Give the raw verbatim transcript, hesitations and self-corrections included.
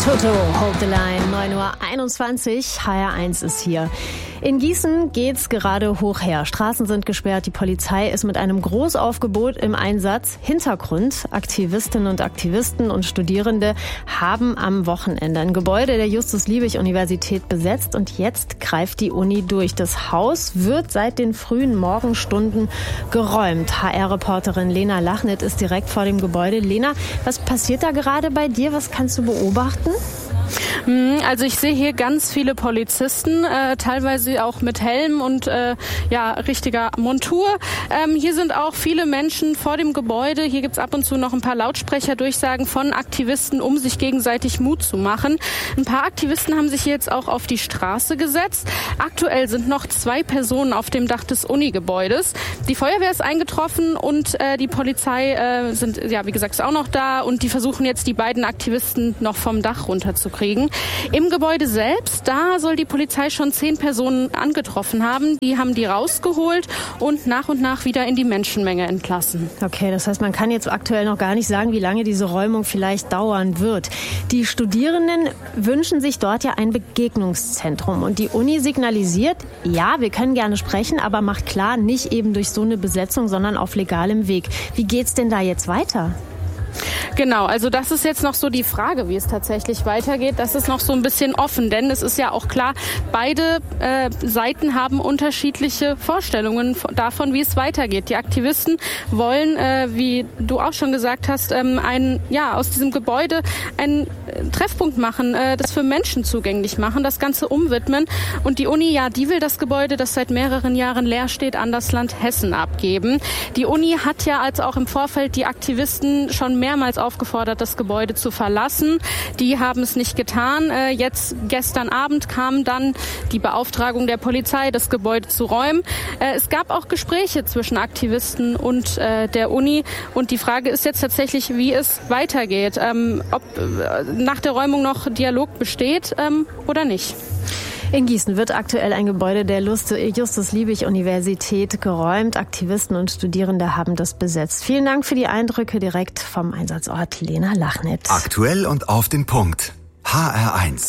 Toto, Hold the Line, neun Uhr einundzwanzig, H R eins ist hier. In Gießen geht's gerade hoch her. Straßen sind gesperrt, die Polizei ist mit einem Großaufgebot im Einsatz. Hintergrund: Aktivistinnen und Aktivisten und Studierende haben am Wochenende ein Gebäude der Justus-Liebig-Universität besetzt und jetzt greift die Uni durch. Das Haus wird seit den frühen Morgenstunden geräumt. H R-Reporterin Lena Lachnit ist direkt vor dem Gebäude. Lena, was passiert da gerade bei dir? Was kannst du beobachten? Also ich sehe hier ganz viele Polizisten, äh, teilweise auch mit Helm und äh, ja richtiger Montur. Ähm, hier sind auch viele Menschen vor dem Gebäude. Hier gibt's ab und zu noch ein paar Lautsprecherdurchsagen von Aktivisten, um sich gegenseitig Mut zu machen. Ein paar Aktivisten haben sich hier jetzt auch auf die Straße gesetzt. Aktuell sind noch zwei Personen auf dem Dach des Uni-Gebäudes. Die Feuerwehr ist eingetroffen und äh, die Polizei äh, sind, ja wie gesagt, auch noch da und die versuchen jetzt, die beiden Aktivisten noch vom Dach runterzukriegen. Im Gebäude selbst, da soll die Polizei schon zehn Personen angetroffen haben. Die haben die rausgeholt und nach und nach wieder in die Menschenmenge entlassen. Okay, das heißt, man kann jetzt aktuell noch gar nicht sagen, wie lange diese Räumung vielleicht dauern wird. Die Studierenden wünschen sich dort ja ein Begegnungszentrum. Und die Uni signalisiert, ja, wir können gerne sprechen, aber macht klar, nicht eben durch so eine Besetzung, sondern auf legalem Weg. Wie geht's denn da jetzt weiter? Genau, also das ist jetzt noch so die Frage, wie es tatsächlich weitergeht. Das ist noch so ein bisschen offen, denn es ist ja auch klar, beide äh, Seiten haben unterschiedliche Vorstellungen davon, wie es weitergeht. Die Aktivisten wollen, äh, wie du auch schon gesagt hast, ähm, ein, ja, aus diesem Gebäude einen Treffpunkt machen, äh, das für Menschen zugänglich machen, das Ganze umwidmen. Und die Uni, ja, die will das Gebäude, das seit mehreren Jahren leer steht, an das Land Hessen abgeben. Die Uni hat ja als auch im Vorfeld die Aktivisten schon mehrmals aufgefordert, das Gebäude zu verlassen. Die haben es nicht getan. Äh, jetzt, gestern Abend kam dann die Beauftragung der Polizei, das Gebäude zu räumen. Äh, es gab auch Gespräche zwischen Aktivisten und äh, der Uni. Und die Frage ist jetzt tatsächlich, wie es weitergeht. Ähm, ob äh, nach der Räumung noch Dialog besteht ähm, oder nicht. In Gießen wird aktuell ein Gebäude der Justus-Liebig-Universität geräumt. Aktivisten und Studierende haben das besetzt. Vielen Dank für die Eindrücke direkt vom Einsatzort, Lena Lachnit. Aktuell und auf den Punkt. H R eins.